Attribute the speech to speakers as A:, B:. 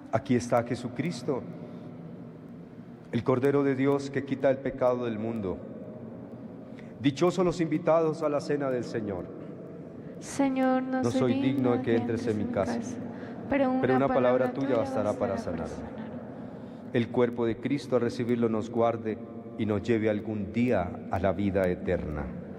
A: Aquí está Jesucristo, el Cordero de Dios que quita el pecado del mundo. Dichosos los invitados a la cena del Señor.
B: Señor,
A: No soy digno de que entres en mi casa, pero una palabra tuya bastará para sanarme. El cuerpo de Cristo, al recibirlo, nos guarde y nos lleve algún día a la vida eterna.